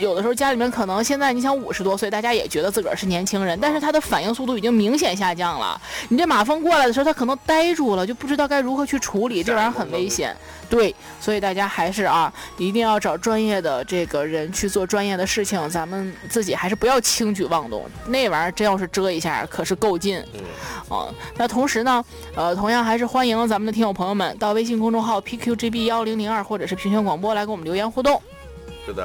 有的时候家里面可能现在你想50多岁，大家也觉得自个儿是年轻人，但是他的反应速度已经明显下降了。你这马蜂过来的时候，他可能呆住了，就不知道该如何去处理，这玩意儿很危险。对，所以大家还是一定要找专业的这个人去做专业的事情，咱们自己还是不要轻举妄动，那玩意儿真要是蛰一下可是够劲。那同时呢同样还是欢迎咱们的听友朋友们到微信公众号 PQGB1002或者是评选广播来给我们留言互动。